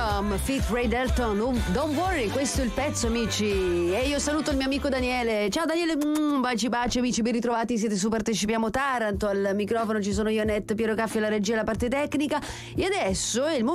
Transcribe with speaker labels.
Speaker 1: Welcome, Fit Ray Dalton, Don't Worry, questo è il pezzo, amici. E io saluto il mio amico Daniele. Ciao Daniele, baci baci, amici, ben ritrovati, siete su Partecipiamo Taranto. Al microfono ci sono io, Annette, Piero Caffi alla regia e la parte tecnica. E adesso è il momento